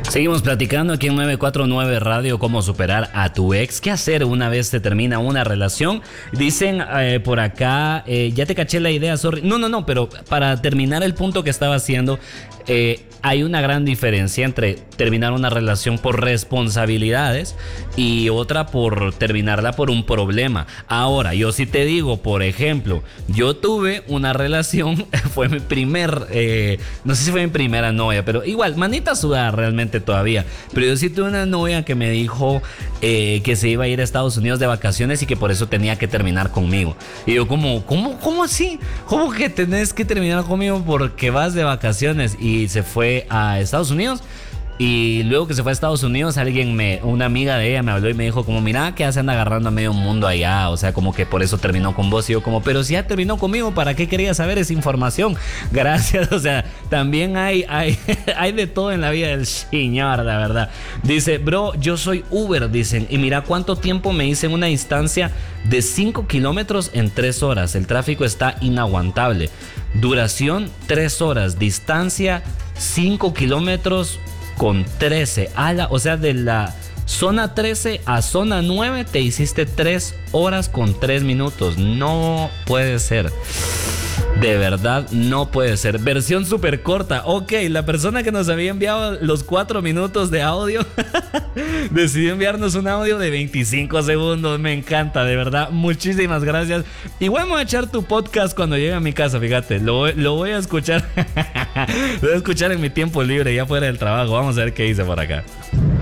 Seguimos platicando aquí en 949 Radio, cómo superar a tu ex. ¿Qué hacer una vez te termina una relación? Dicen por acá, ya te caché la idea, sorry. No, pero para terminar el punto que estaba haciendo, hay una gran diferencia entre terminar una relación por responsabilidades y otra por terminarla por un problema. Ahora, yo sí te digo, por ejemplo, yo tuve una relación, fue mi no sé si fue mi primera novia, pero igual, manita sudada realmente todavía. Pero yo sí tuve una novia que me dijo que se iba a ir a Estados Unidos de vacaciones y que por eso tenía que terminar conmigo. Y yo ¿cómo así? ¿Cómo que tenés que terminar conmigo porque vas de vacaciones? Y se fue a Estados Unidos. Y luego que se fue a Estados Unidos, una amiga de ella me habló y me dijo como, mira, que ya se anda agarrando a medio mundo allá, o sea, como que por eso terminó con vos. Y yo como, pero si ya terminó conmigo, ¿para qué quería saber esa información? Gracias, o sea, también hay de todo en la vida del señor, la verdad. Dice, bro, yo soy Uber, dicen, y mira cuánto tiempo me hice en una distancia de 5 kilómetros en 3 horas. El tráfico está inaguantable. Duración 3 horas, distancia 5 kilómetros con 13. O sea, de la zona 13 a zona 9 te hiciste 3 horas con 3 minutos. No puede ser. De verdad, no puede ser. Versión súper corta. Ok, la persona que nos había enviado los 4 minutos de audio decidió enviarnos un audio de 25 segundos. Me encanta, de verdad. Muchísimas gracias. Igual me voy a echar tu podcast cuando llegue a mi casa, fíjate. Lo voy a escuchar. Lo voy a escuchar en mi tiempo libre, ya fuera del trabajo. Vamos a ver qué dice por acá.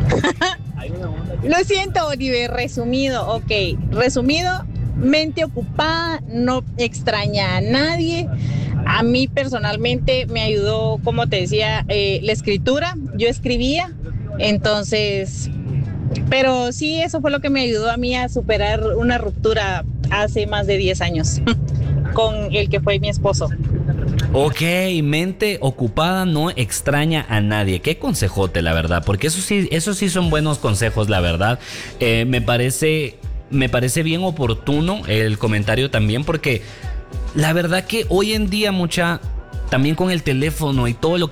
Lo siento, Oliver. Resumido, mente ocupada, no extraña a nadie. A mí personalmente me ayudó, como te decía, la escritura. Yo escribía, entonces, pero sí, eso fue lo que me ayudó a mí a superar una ruptura hace más de 10 años con el que fue mi esposo. Ok, mente ocupada no extraña a nadie. Qué consejote, la verdad, porque esos sí son buenos consejos, la verdad. Me parece bien oportuno el comentario también, porque la verdad que hoy en día también con el teléfono y todo lo